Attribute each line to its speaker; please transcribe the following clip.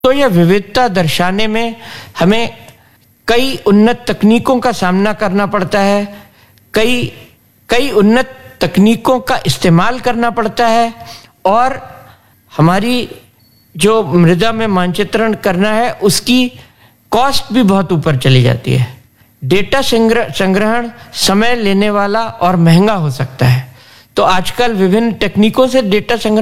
Speaker 1: तो यह विविधता दर्शाने में हमें कई उन्नत तकनीकों का सामना करना पड़ता है, कई उन्नत तकनीकों का इस्तेमाल करना पड़ता है और हमारी जो मृदा में मानचित्रण करना है उसकी कॉस्ट भी बहुत ऊपर चली जाती है। डेटा संग्रहण समय लेने वाला और महंगा हो सकता है। तो आजकल विभिन्न तकनीकों से डेटा संग्रहण